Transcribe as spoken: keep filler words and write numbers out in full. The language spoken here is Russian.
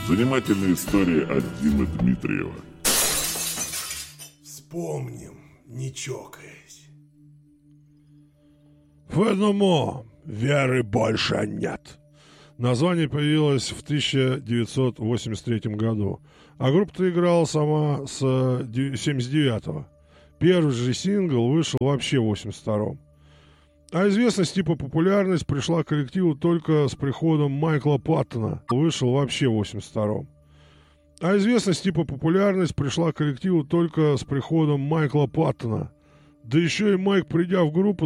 Занимательная история от Димы Дмитриева. Вспомним, не чокаясь. ФНМО. Веры больше нет. Название появилось в тысяча девятьсот восемьдесят третьем году, а группа-то играла сама с семьдесят девятого. Первый же сингл вышел вообще в восемьдесят втором. А известность типа популярность пришла к коллективу только с приходом Майкла Паттона. Вышел вообще в восемьдесят втором. А известность типа популярность пришла к коллективу только с приходом Майкла Паттона. Да еще и Майк, придя в группу,